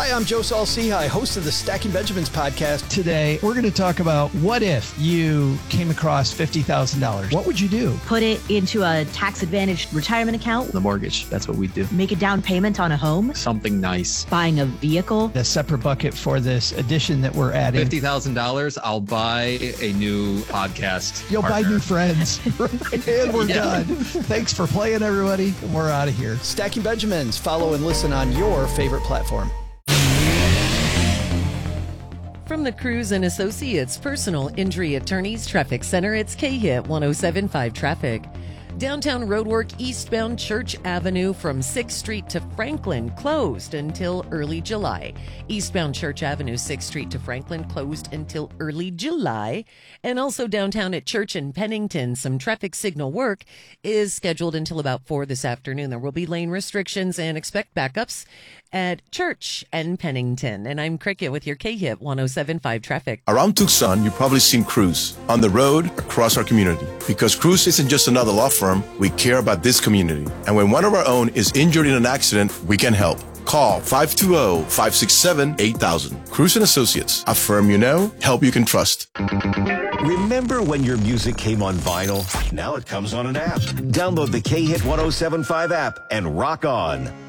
Hi, I'm Joe Saul-Sehy, host of the Stacking Benjamins podcast. Today, we're going to talk about what if you came across $50,000? What would you do? Put it into a tax-advantaged retirement account. The mortgage, that's what we do. Make a down payment on a home. Something nice. Buying a vehicle. A separate bucket for this edition that we're adding. $50,000, I'll buy a new podcast. You'll partner. buy new friends. And we're done. Thanks for playing, everybody. We're out of here. Stacking Benjamins. Follow and listen on your favorite platform. From the Cruz and Associates Personal Injury Attorneys Traffic Center, it's K-Hit 107.5 Traffic. Downtown roadwork eastbound Church Avenue from 6th Street to Franklin closed until early July. Eastbound Church Avenue, 6th Street to Franklin closed until early July. And also downtown at Church and Pennington, some traffic signal work is scheduled until about 4 this afternoon. There will be lane restrictions and expect backups at Church and Pennington. And I'm Cricket with your K-Hit 107.5 Traffic. Around Tucson, you've probably seen Cruz on the road across our community. Because Cruz isn't just another law firm, we care about this community. And when one of our own is injured in an accident, we can help. Call 520-567-8000. Cruz and Associates, a firm you know, help you can trust. Remember when your music came on vinyl? Now it comes on an app. Download the K-Hit 107.5 app and rock on.